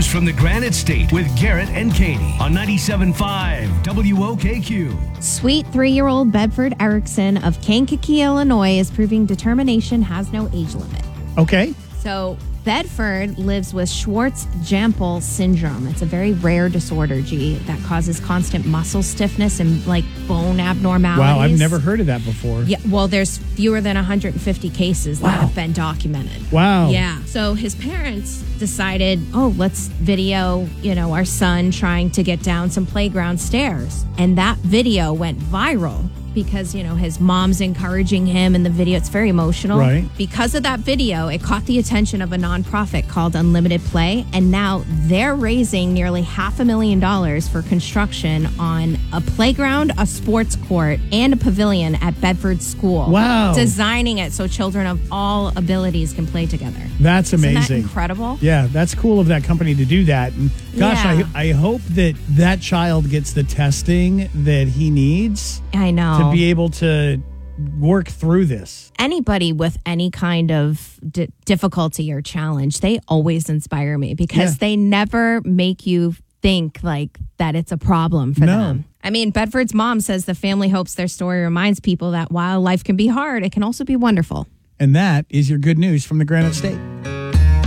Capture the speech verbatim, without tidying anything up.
from the Granite State with Garrett and Katie on ninety-seven point five W O K Q. Sweet three-year-old Bedford Erickson of Kankakee, Illinois is proving determination has no age limit. Okay. So Bedford lives with Schwartz-Jampel syndrome. It's a very rare disorder, G, that causes constant muscle stiffness and like bone abnormalities. Wow, I've never heard of that before. Yeah, well, there's fewer than one hundred fifty cases Wow. that have been documented. Wow. Yeah. So his parents decided, oh, let's video, you know, our son trying to get down some playground stairs. And that video went viral because, you know, his mom's encouraging him in the video. It's very emotional. Right. Because of that video, it caught the attention of a nonprofit called Unlimited Play. And now they're raising nearly half a million dollars for construction on a playground, a sports court, and a pavilion at Bedford School. Wow. Designing it so children of all abilities can play together. That's amazing. Isn't that incredible? Yeah, that's cool of that company to do that. And gosh, Yeah. I, I hope that that child gets the testing that he needs I know. to be able to work through this. Anybody with any kind of d- difficulty or challenge, they always inspire me because Yeah. they never make you think like that it's a problem for No. them. I mean, Bedford's mom says the family hopes their story reminds people that while life can be hard, it can also be wonderful. And that is your good news from the Granite State.